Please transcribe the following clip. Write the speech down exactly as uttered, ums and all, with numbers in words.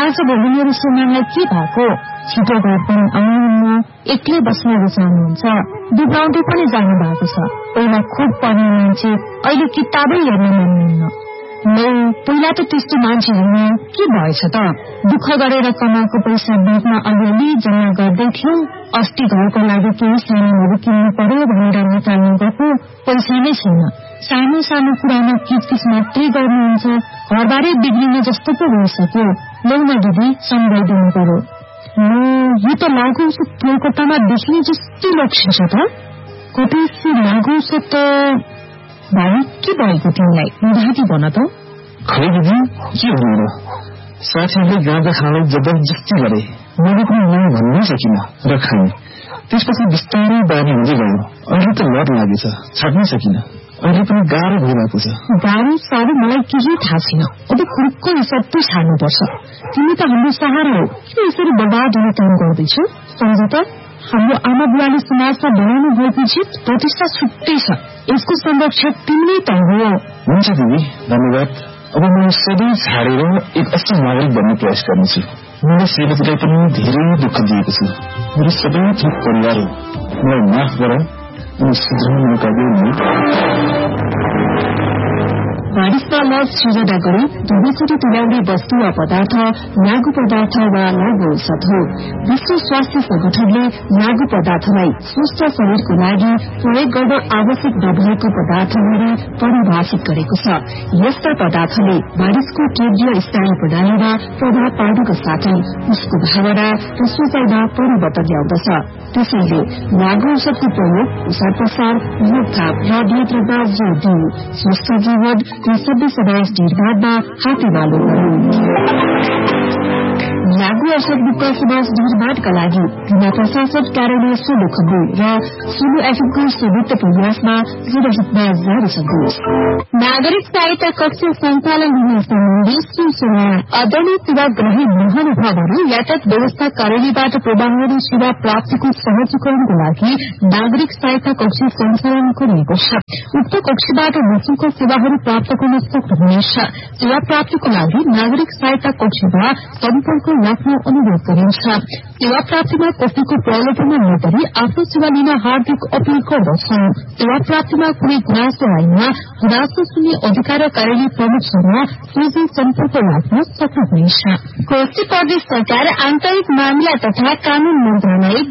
आज भोलि मेरो श्रीमानलाई के भएको? छिटो घर पनि आउनुहुन्न, एक्लै बस्न रुचाउनुहुन्छ, दुब्राउँदै पनि जानु भएको छ। पहिला खुब पढ्ने मान्छे अहिले किताबै हेर्न मान्नुहुन्न। नै पहिला त त्यस्तो मान्छे होइन, के भएछ त? दुःख गरेर कमाएको पैसा बिचमा अलिअलि जम्मा गर्दै थियो। अस्ति घरको लागि केही सामानहरू किन्नु पर्यो भनेर निकाल्नु गएको पैसा नै छैन। सानो सानो कुरामा किचकिच मात्रै गर्नुहुन्छ। घरबारै बिग्रिन जस्तो पो भइसक्यो। लौन दिदी, सम्झाइदिनु पर्यो। यो त लागु औषध कोलकातामा देखिने जस्तै लक्षण छ त। कतै लागु औषध त भाइ के भएको तिमीलाई? निधाती भन त। खै दिदी, के भन्नु र? साथीहरूले गाँजा खानलाई जबरजस्ती गरे। मैले पनि नै भन्नै सकिनँ र खाएँ। त्यसपछि बिस्तारै बानी हुँदै गयो। अहिले त लत लागेछ, छाड्नै सकिनँ। अहिले पनि गाह्रो भइरहेको छ। गाह्रो साह्रो मलाई केही थाहा छैन। अब खुर्को हिसाब त छाड्नुपर्छ। तिमी त हाम्रो सहारा हो, किन यसरी बर्बाद हुने काम गर्दैछौ? सम्झ त, हाम्रो आमा बुवाले समाजमा बनाउनु भएको जित प्रतिष्ठा छुट्टै छ। यसको संरक्षक तिमी नै त हो। हुन्छ दिदी, धन्यवाद। अब म सबै छाडेर एक असल नागरिक बन्ने प्रयास गर्नेछु। मेरो श्रीमतीलाई पनि धेरै दुःख दिएको छु। मेरो सबै थोक परिवार हो, मलाई माफ गर। बारिशमा लज सृजना गरी दुवैचोटि तुल्याउने वस्तु वा पदार्थ लागू पदार्थ वा लागू औषध हो। विश्व स्वास्थ्य संगठनले लागू पदार्थलाई स्वस्थ शरीरको लागि प्रयोग गर्न आवश्यक नभएको पदार्थ गरी परिभाषित गरेको छ। यस्ता पदार्थले मानिसको केन्द्रीय स्नायु प्रणालीमा प्रभाव पार्नुका साथै उसको भावना र सोचाइमा परिवर्तन ल्याउँदछ। त्यसैले लागू औषधको प्रयोग प्रसार प्रसार रोकथाम र नियन्त्रणमा जोड़ दिऊ। स्वस्थ जीवन र सभ्य समाज निर्माणमा हातेमालो गरौं। लागू औषध मुक्त समाज निर्माणका लागि जिल्ला प्रशासन कार्यालय सोलुखम्बु र सोलु एफएमको संयुक्त प्रयासमा जनहितमा जारी सन्देश। नागरिक सहायता कक्ष सञ्चालन हुने सम्बन्धी सूचना। आदरणीय सेवाग्राही महानुभावहरू यातायात व्यवस्था कार्यालयबाट प्रवाहहरू सेवा प्राप्तिको सहजीकरणको लागि नागरिक सहायता कक्ष सञ्चालन गरिएको छ। उक्त कक्षबाट निःशुल्क सेवाहरू प्राप्त गर्न सक्नुहुनेछ। सेवा प्राप्तिको लागि नागरिक सहायता कक्षमा सम्पर्क राख्न अनुरोध गरिन्छ। सेवा प्राप्तिमा कसैको प्रलोभनमा नपरी आफ्नो सेवा लिन हार्दिक अपील गर्दछौ। सेवा प्राप्तिमा कुनै गुनासो आएमा गुनासो सुन्ने अधिकार कार्यालय प्रमुखसँग सोझै सम्पर्क राख्न सक्नुहुनेछ। कोशी प्रदेश सरकार आन्तरिक मामिला तथा कानून मन्त्रालय